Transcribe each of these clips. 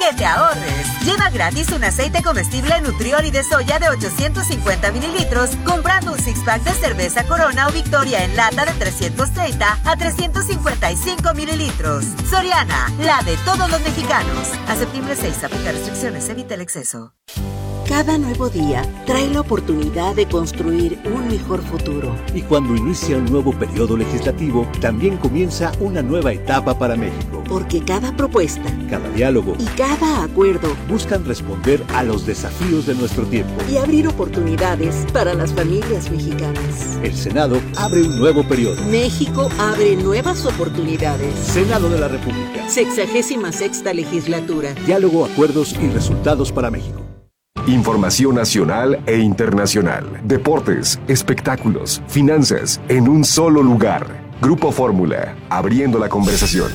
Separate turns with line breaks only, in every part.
que te ahorres. Lleva gratis un aceite comestible Nutrioli de soya de 850 mililitros comprando un six-pack de cerveza Corona o Victoria en lata de 330 a 355 mililitros. Soriana, la de todos los mexicanos. A septiembre 6, aplica restricciones, evita el exceso.
Cada nuevo día trae la oportunidad de construir un mejor futuro.
Y cuando inicia un nuevo periodo legislativo, también comienza una nueva etapa para México.
Porque cada propuesta,
cada diálogo
y cada acuerdo
buscan responder a los desafíos de nuestro tiempo
y abrir oportunidades para las familias mexicanas.
El Senado abre un nuevo periodo.
México abre nuevas oportunidades.
Senado de la República.
66ª legislatura.
Diálogo, acuerdos y resultados para México.
Información nacional e internacional, deportes, espectáculos, finanzas, en un solo lugar. Grupo Fórmula, abriendo la conversación.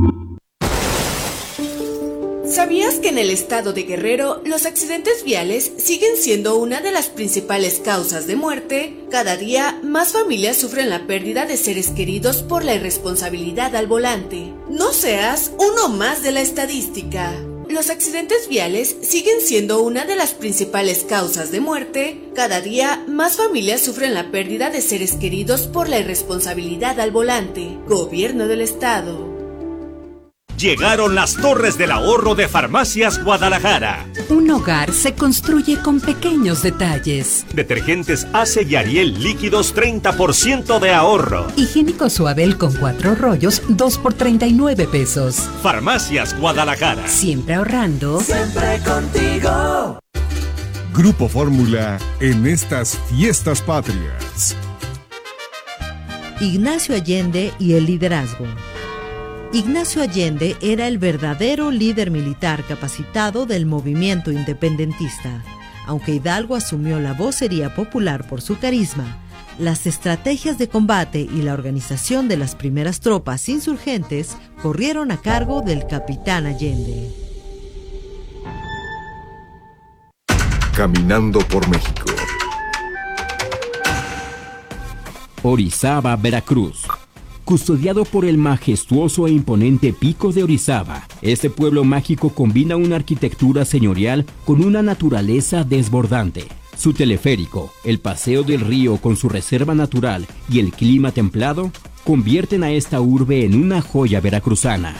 ¿Sabías que en el estado de Guerrero los accidentes viales siguen siendo una de las principales causas de muerte? Cada día más familias sufren la pérdida de seres queridos por la irresponsabilidad al volante. No seas uno más de la estadística. Los accidentes viales siguen siendo una de las principales causas de muerte. Cada día, más familias sufren la pérdida de seres queridos por la irresponsabilidad al volante. Gobierno del Estado.
Llegaron las Torres del Ahorro de Farmacias Guadalajara.
Un hogar se construye con pequeños detalles.
Detergentes Ace y Ariel líquidos 30% de ahorro.
Higiénico Suabel con 4 rollos, 2 por 39 pesos.
Farmacias Guadalajara.
Siempre ahorrando.
Siempre contigo.
Grupo Fórmula en estas fiestas patrias.
Ignacio Allende y el liderazgo. Ignacio Allende era el verdadero líder militar capacitado del movimiento independentista. Aunque Hidalgo asumió la vocería popular por su carisma, las estrategias de combate y la organización de las primeras tropas insurgentes corrieron a cargo del capitán Allende.
Caminando por México.
Orizaba, Veracruz. Custodiado por el majestuoso e imponente Pico de Orizaba, este pueblo mágico combina una arquitectura señorial con una naturaleza desbordante. Su teleférico, el paseo del río con su reserva natural y el clima templado convierten a esta urbe en una joya veracruzana.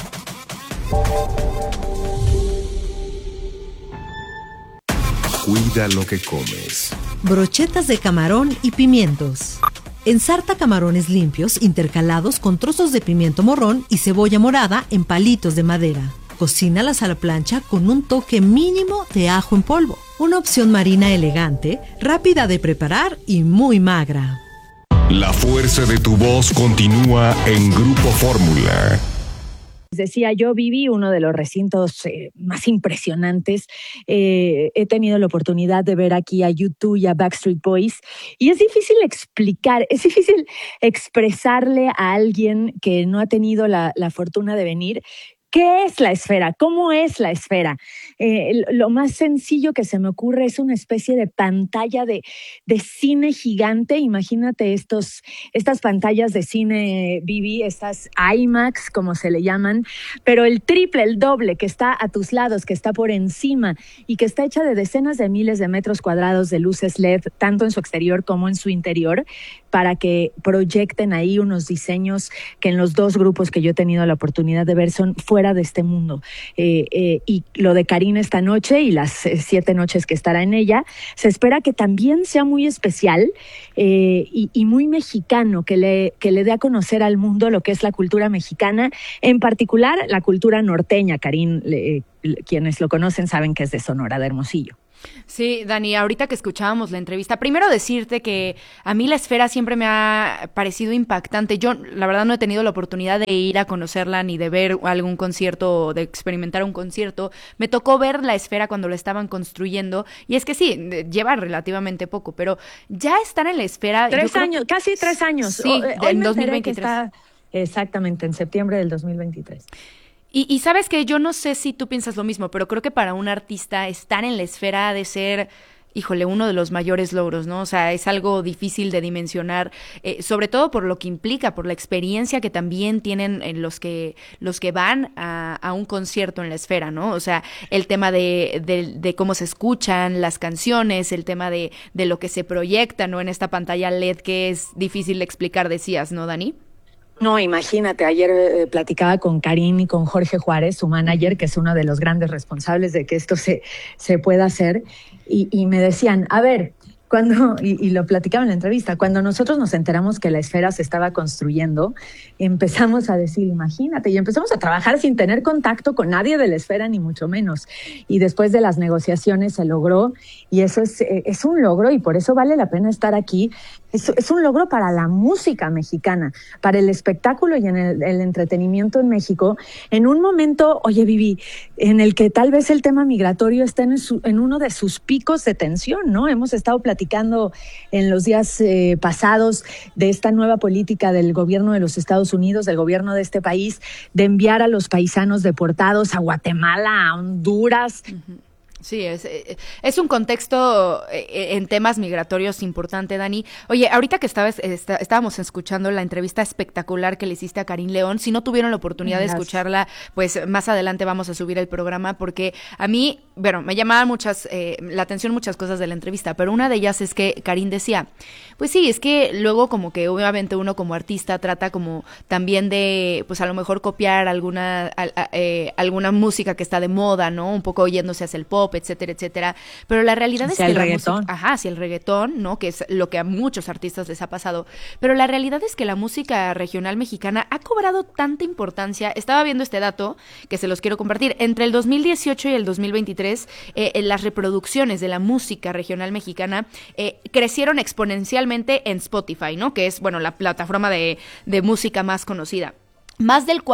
Cuida lo que comes.
Brochetas de camarón y pimientos. Ensarta camarones limpios intercalados con trozos de pimiento morrón y cebolla morada en palitos de madera. Cocínalas a la plancha con un toque mínimo de ajo en polvo. Una opción marina elegante, rápida de preparar y muy magra.
La fuerza de tu voz continúa en Grupo Fórmula.
Decía, yo viví uno de los recintos más impresionantes. He tenido la oportunidad de ver aquí a U2 y a Backstreet Boys y es difícil explicar, es difícil expresarle a alguien que no ha tenido la fortuna de venir. ¿Qué es la esfera? ¿Cómo es la esfera? Lo más sencillo que se me ocurre es una especie de pantalla de cine gigante. Imagínate estas pantallas de cine BB, estas IMAX, como se le llaman, pero el triple, el doble, que está a tus lados, que está por encima y que está hecha de decenas de miles de metros cuadrados de luces LED, tanto en su exterior como en su interior, para que proyecten ahí unos diseños que en los dos grupos que yo he tenido la oportunidad de ver son fuera de este mundo. Y lo de Karina esta noche y las 7 noches que estará en ella, se espera que también sea muy especial y muy mexicano, que le dé a conocer al mundo lo que es la cultura mexicana, en particular la cultura norteña. Karin, quienes lo conocen saben que es de Sonora, de Hermosillo.
Sí, Dani, ahorita que escuchábamos la entrevista, primero decirte que a mí la esfera siempre me ha parecido impactante. Yo, la verdad, no he tenido la oportunidad de ir a conocerla ni de ver algún concierto, de experimentar un concierto. Me tocó ver la esfera cuando la estaban construyendo y es que sí, lleva relativamente poco, pero ya estar en la esfera...
3 años, casi 3 años.
Sí, en 2023.
Exactamente, en septiembre del 2023.
Y sabes que yo no sé si tú piensas lo mismo, pero creo que para un artista estar en la esfera ha de ser híjole, uno de los mayores logros, ¿no? O sea, es algo difícil de dimensionar, sobre todo por lo que implica, por la experiencia que también tienen los que van a un concierto en la esfera, ¿no? O sea, el tema de cómo se escuchan las canciones, el tema de lo que se proyecta, ¿no? En esta pantalla LED que es difícil de explicar, decías, ¿no, Dani?
No, imagínate, ayer platicaba con Karin y con Jorge Juárez, su manager, que es uno de los grandes responsables de que esto se pueda hacer, y me decían, a ver, y lo platicaba en la entrevista, cuando nosotros nos enteramos que la esfera se estaba construyendo, empezamos a decir, imagínate, y empezamos a trabajar sin tener contacto con nadie de la esfera, ni mucho menos. Y después de las negociaciones se logró, y eso es un logro, y por eso vale la pena estar aquí. Es un logro para la música mexicana, para el espectáculo y en el entretenimiento en México, en un momento, oye, Vivi, en el que tal vez el tema migratorio está en uno de sus picos de tensión, ¿no? Hemos estado platicando en los días pasados de esta nueva política del gobierno de los Estados Unidos, del gobierno de este país, de enviar a los paisanos deportados a Guatemala, a Honduras.
Uh-huh. Sí, es un contexto en temas migratorios importante, Dani. Oye, ahorita que estábamos escuchando la entrevista espectacular que le hiciste a Karin León, si no tuvieron la oportunidad de escucharla, pues más adelante vamos a subir el programa, porque a mí, bueno, me llamaban la atención muchas cosas de la entrevista, pero una de ellas es que Karin decía, pues sí, es que luego como que obviamente uno como artista trata como también de, pues a lo mejor copiar alguna música que está de moda, ¿no? Un poco yéndose hacia el pop, etcétera, etcétera, pero la realidad es que el reggaetón, ¿no? Que es lo que a muchos artistas les ha pasado, pero la realidad es que la música regional mexicana ha cobrado tanta importancia. Estaba viendo este dato que se los quiero compartir. Entre el 2018 y el 2023, las reproducciones de la música regional mexicana crecieron exponencialmente en Spotify, ¿no? Que es, bueno, la plataforma de música más conocida. Más del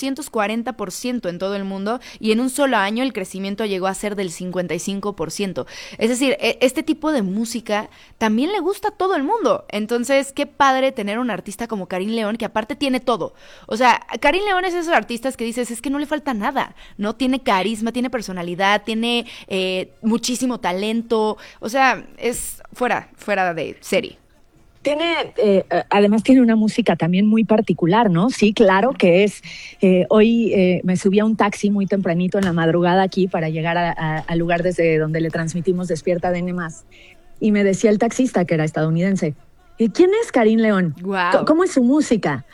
440% en todo el mundo, y en un solo año el crecimiento llegó a ser del 55%. Es decir, este tipo de música también le gusta a todo el mundo. Entonces, qué padre tener un artista como Karin León, que aparte tiene todo. O sea, Karin León es esos artistas que dices, es que no le falta nada, ¿no? Tiene carisma, tiene personalidad, tiene muchísimo talento. O sea, es fuera de serie.
Además tiene una música también muy particular, ¿no? Sí, claro que es. Hoy me subí a un taxi muy tempranito en la madrugada aquí para llegar al lugar desde donde le transmitimos Despierta DN+. Y me decía el taxista, que era estadounidense, ¿quién es Karin León?
Wow.
¿Cómo es su música?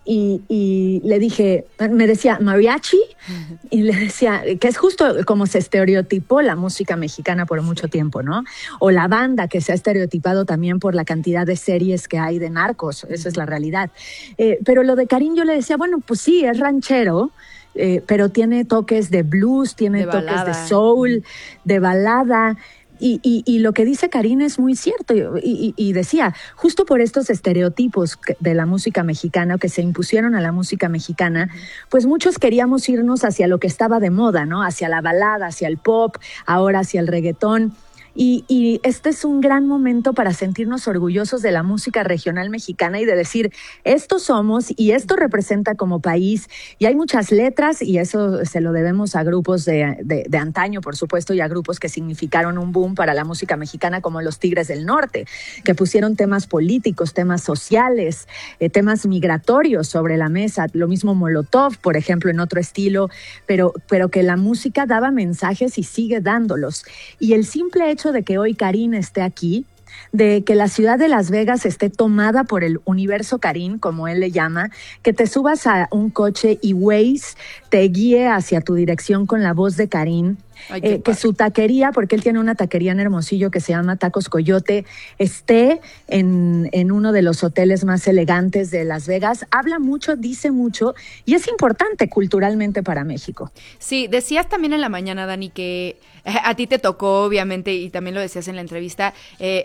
Y le dije, me decía mariachi, y le decía que es justo como se estereotipó la música mexicana por mucho tiempo, ¿no? O la banda, que se ha estereotipado también por la cantidad de series que hay de narcos, esa es la realidad. Pero lo de Karin yo le decía, bueno, pues sí, es ranchero, pero tiene toques de blues, tiene toques de soul, de balada. Y lo que dice Karin es muy cierto, y decía, justo por estos estereotipos de la música mexicana que se impusieron a la música mexicana, pues muchos queríamos irnos hacia lo que estaba de moda, ¿no? Hacia la balada, hacia el pop, ahora hacia el reggaetón. Y este es un gran momento para sentirnos orgullosos de la música regional mexicana y de decir, esto somos y esto representa como país. Y hay muchas letras, y eso se lo debemos a grupos de antaño, por supuesto, y a grupos que significaron un boom para la música mexicana, como los Tigres del Norte, que pusieron temas políticos, temas sociales, temas migratorios sobre la mesa. Lo mismo Molotov, por ejemplo, en otro estilo, pero que la música daba mensajes y sigue dándolos. Y el simple hecho de que hoy Karin esté aquí, de que la ciudad de Las Vegas esté tomada por el universo Karin, como él le llama, que te subas a un coche y Waze te guíe hacia tu dirección con la voz de Karin, que su taquería, porque él tiene una taquería en Hermosillo que se llama Tacos Coyote, esté en uno de los hoteles más elegantes de Las Vegas. Habla mucho, dice mucho, y es importante culturalmente para México.
Sí, decías también en la mañana, Dani, que a ti te tocó, obviamente, y también lo decías en la entrevista,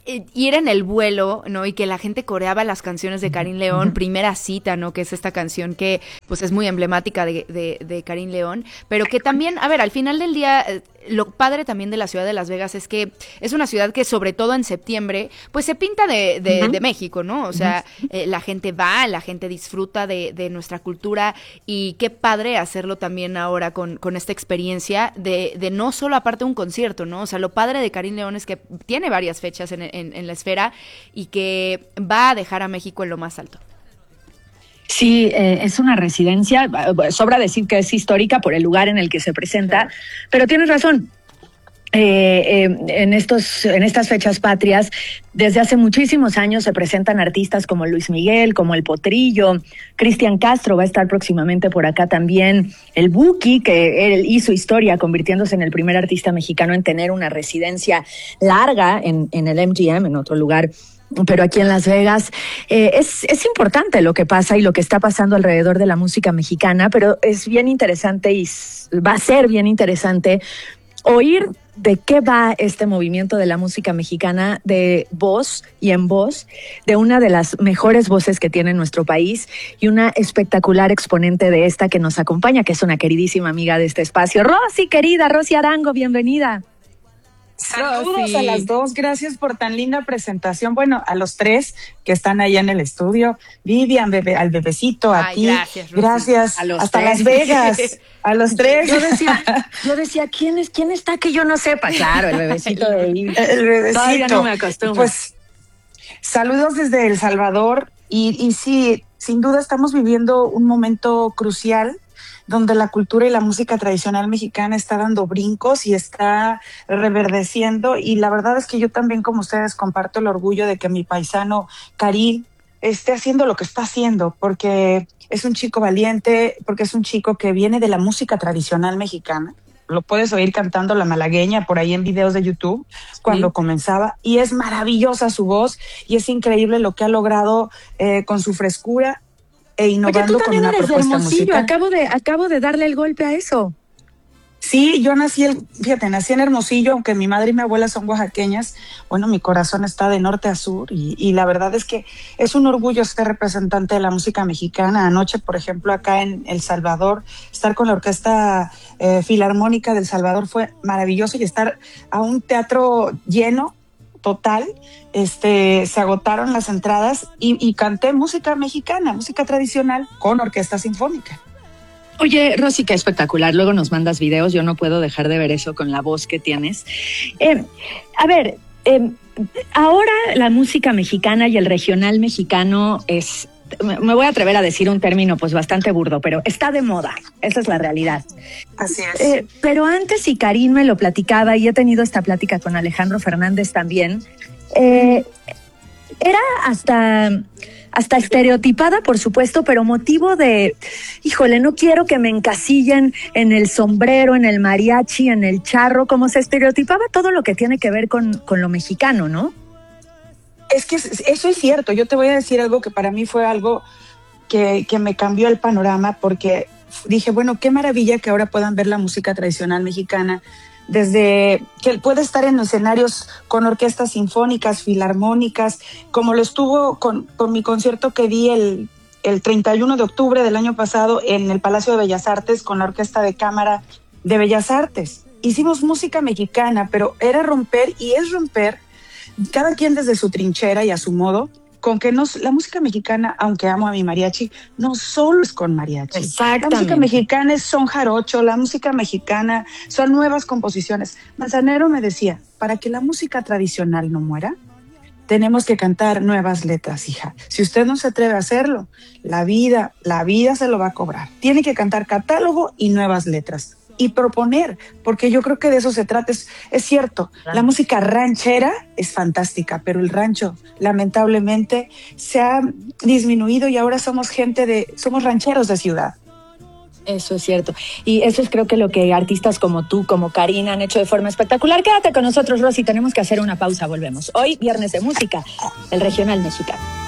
ir en el vuelo, ¿no? Y que la gente coreaba las canciones de Karin León, Primera Cita, ¿no? Que es esta canción que pues es muy emblemática de Karin León, pero que también, a ver, al final del día, lo padre también de la ciudad de Las Vegas es que es una ciudad que sobre todo en septiembre, pues se pinta de México, ¿no? O sea, la gente va, la gente disfruta de nuestra cultura y qué padre hacerlo también ahora con esta experiencia de no solo aparte un concierto, ¿no? O sea, lo padre de Karin León es que tiene varias fechas en la esfera y que va a dejar a México en lo más alto.
Sí, es una residencia, sobra decir que es histórica por el lugar en el que se presenta, pero tienes razón. En estas fechas patrias, desde hace muchísimos años se presentan artistas como Luis Miguel, como El Potrillo, Cristian Castro va a estar próximamente por acá también, el Buki, que él hizo historia convirtiéndose en el primer artista mexicano en tener una residencia larga en el MGM, en otro lugar, pero aquí en Las Vegas. Es importante lo que pasa y lo que está pasando alrededor de la música mexicana, pero es bien interesante y va a ser bien interesante oír de qué va este movimiento de la música mexicana de voz y en voz, de una de las mejores voces que tiene nuestro país y una espectacular exponente de esta que nos acompaña, que es una queridísima amiga de este espacio. Rosy, querida, Rosy Arango, bienvenida.
Saludos a las dos, gracias por tan linda presentación. Bueno, a los tres que están ahí en el estudio, Vivian, al bebecito, a ti, gracias hasta Las Vegas, a los tres.
Yo decía, ¿quién está que yo no sepa? Claro, el bebecito de Vivian.
El bebecito.
Todavía no me acostumbro.
Pues, saludos desde El Salvador y sí, sin duda estamos viviendo un momento crucial donde la cultura y la música tradicional mexicana está dando brincos y está reverdeciendo, y la verdad es que yo también, como ustedes, comparto el orgullo de que mi paisano Karin esté haciendo lo que está haciendo, porque es un chico valiente, porque es un chico que viene de la música tradicional mexicana. Lo puedes oír cantando La Malagueña por ahí en videos de YouTube cuando comenzaba, y es maravillosa su voz y es increíble lo que ha logrado con su frescura e innovando con una propuesta musical.
Acabo de darle el golpe a eso.
Sí, yo nací en Hermosillo, aunque mi madre y mi abuela son oaxaqueñas. Bueno, mi corazón está de norte a sur y la verdad es que es un orgullo ser representante de la música mexicana. Anoche, por ejemplo, acá en El Salvador, estar con la Orquesta Filarmónica del Salvador fue maravilloso, y estar a un teatro lleno, total, se agotaron las entradas y canté música mexicana, música tradicional con orquesta sinfónica.
Oye, Rosy, qué espectacular. Luego nos mandas videos. Yo no puedo dejar de ver eso con la voz que tienes. Ahora la música mexicana y el regional mexicano es, me voy a atrever a decir un término pues bastante burdo, pero está de moda. Esa es la realidad.
Así es.
Pero antes, y Karin me lo platicaba, y he tenido esta plática con Alejandro Fernández también, era hasta estereotipada, por supuesto, pero motivo de, híjole, no quiero que me encasillen en el sombrero, en el mariachi, en el charro, como se estereotipaba todo lo que tiene que ver con lo mexicano, ¿no?
Es que eso es cierto. Yo te voy a decir algo que para mí fue algo que me cambió el panorama, porque dije, bueno, qué maravilla que ahora puedan ver la música tradicional mexicana, desde que puede estar en escenarios con orquestas sinfónicas, filarmónicas, como lo estuvo con mi concierto que di el 31 de octubre del año pasado en el Palacio de Bellas Artes con la Orquesta de Cámara de Bellas Artes. Hicimos música mexicana, pero era romper, y es romper, cada quien desde su trinchera y a su modo, con que la música mexicana, aunque amo a mi mariachi, no solo es con mariachi.
Exactamente.
La música mexicana es son jarocho, la música mexicana son nuevas composiciones. Manzanero me decía, para que la música tradicional no muera, tenemos que cantar nuevas letras, hija. Si usted no se atreve a hacerlo, la vida se lo va a cobrar. Tiene que cantar catálogo y nuevas letras. Y proponer, porque yo creo que de eso se trata. Es cierto, la música ranchera es fantástica, pero el rancho lamentablemente se ha disminuido y ahora somos rancheros de ciudad.
Eso es cierto. Y eso es, creo que lo que artistas como tú, como Karin, han hecho de forma espectacular. Quédate con nosotros, Rosy, tenemos que hacer una pausa, volvemos. Hoy, viernes de música, el regional mexicano.